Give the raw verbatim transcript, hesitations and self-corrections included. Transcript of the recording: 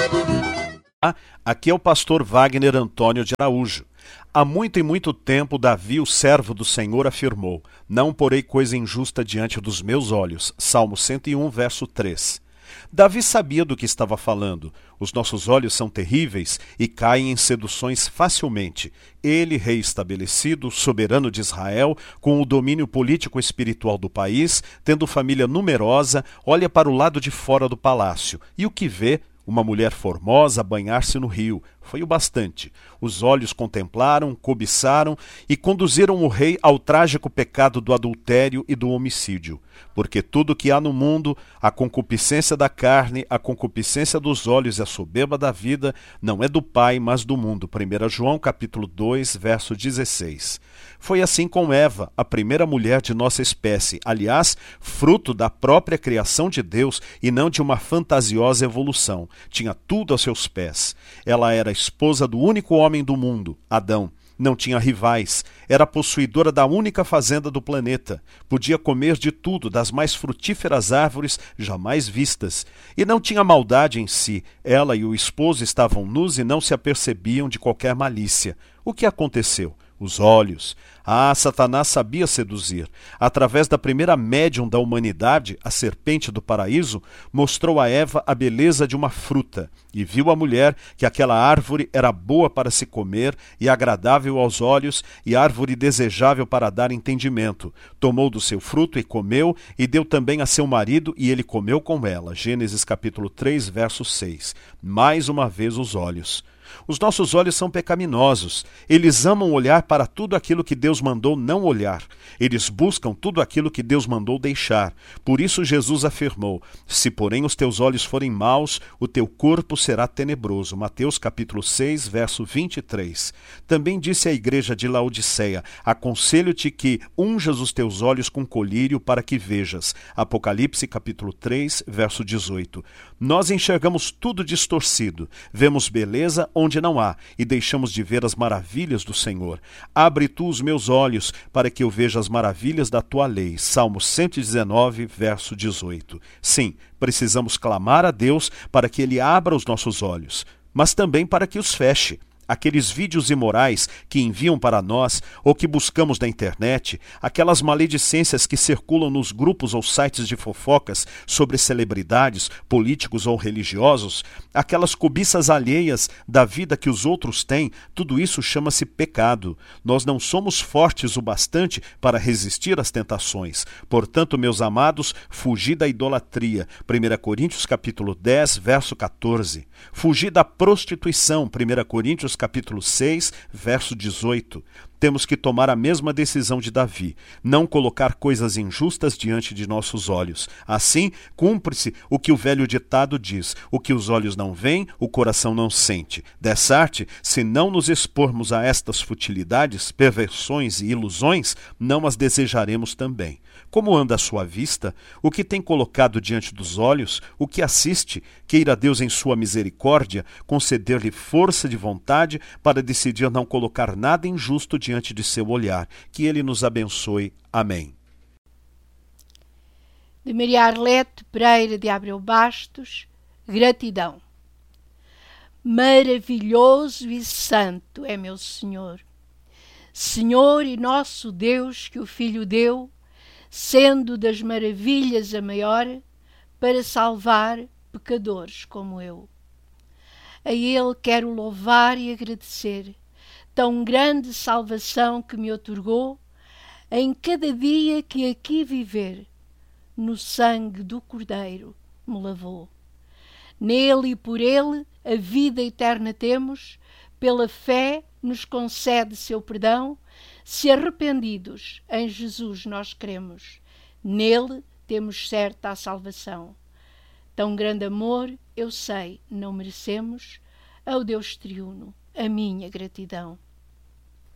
Aqui é o pastor Wagner Antônio de Araújo. Há muito e muito tempo Davi, o servo do Senhor, afirmou: não porei coisa injusta diante dos meus olhos. Salmo cento e um, verso três. Davi sabia do que estava falando. Os nossos olhos são terríveis e caem em seduções facilmente. Ele, rei estabelecido, soberano de Israel, com o domínio político e espiritual do país, tendo família numerosa, olha para o lado de fora do palácio e o que vê? Uma mulher formosa banhar-se no rio. Foi o bastante. Os olhos contemplaram, cobiçaram e conduziram o rei ao trágico pecado do adultério e do homicídio. Porque tudo que há no mundo, a concupiscência da carne, a concupiscência dos olhos e a soberba da vida, não é do Pai, mas do mundo. primeiro João, capítulo dois, verso dezesseis. Foi assim com Eva, a primeira mulher de nossa espécie, aliás, fruto da própria criação de Deus e não de uma fantasiosa evolução. Tinha tudo aos seus pés. Ela era esposa do único homem do mundo, Adão. Não tinha rivais, era possuidora da única fazenda do planeta, podia comer de tudo, das mais frutíferas árvores jamais vistas. E não tinha maldade em si, ela e o esposo estavam nus e não se apercebiam de qualquer malícia. O que aconteceu? Os olhos. Ah, Satanás sabia seduzir. Através da primeira médium da humanidade, a serpente do paraíso, mostrou a Eva a beleza de uma fruta e viu a mulher que aquela árvore era boa para se comer e agradável aos olhos e árvore desejável para dar entendimento. Tomou do seu fruto e comeu e deu também a seu marido e ele comeu com ela. Gênesis capítulo três, verso seis. Mais uma vez os olhos. Os nossos olhos são pecaminosos. Eles amam olhar para tudo aquilo que Deus mandou não olhar. Eles buscam tudo aquilo que Deus mandou deixar. Por isso Jesus afirmou: se porém os teus olhos forem maus, o teu corpo será tenebroso. Mateus capítulo seis, verso vinte e três. Também disse à igreja de Laodiceia: aconselho-te que unjas os teus olhos com colírio para que vejas. Apocalipse capítulo três, verso dezoito. Nós enxergamos tudo distorcido. Vemos beleza onde não há, e deixamos de ver as maravilhas do Senhor. Abre tu os meus olhos, para que eu veja as maravilhas da tua lei. Salmo cento e dezenove, verso dezoito. Sim, precisamos clamar a Deus para que Ele abra os nossos olhos, mas também para que os feche. Aqueles vídeos imorais que enviam para nós ou que buscamos na internet, aquelas maledicências que circulam nos grupos ou sites de fofocas sobre celebridades, políticos ou religiosos, aquelas cobiças alheias da vida que os outros têm, tudo isso chama-se pecado. Nós não somos fortes o bastante para resistir às tentações. Portanto, meus amados, fugi da idolatria. primeira Coríntios capítulo dez, verso quatorze. Fugi da prostituição. primeira Coríntios capítulo seis, verso dezoito. Temos que tomar a mesma decisão de Davi, não colocar coisas injustas diante de nossos olhos. Assim, cumpre-se o que o velho ditado diz: o que os olhos não veem, o coração não sente. Dessa arte, se não nos expormos a estas futilidades, perversões e ilusões, não as desejaremos também. Como anda a sua vista? O que tem colocado diante dos olhos? O que assiste? Queira Deus, em sua misericórdia, conceder-lhe força de vontade para decidir não colocar nada injusto diante de seu olhar. Que Ele nos abençoe. Amém. De Maria Arlete Pereira de Abreu Bastos, gratidão. Maravilhoso e santo é meu Senhor, Senhor e nosso Deus, que o Filho deu, sendo das maravilhas a maior, para salvar pecadores como eu. A Ele quero louvar e agradecer, tão grande salvação que me outorgou, em cada dia que aqui viver, no sangue do Cordeiro me lavou. Nele e por Ele a vida eterna temos, pela fé nos concede seu perdão, se arrependidos em Jesus nós cremos, nele temos certa a salvação. Tão grande amor, eu sei, não merecemos, ao Deus triuno, a minha gratidão.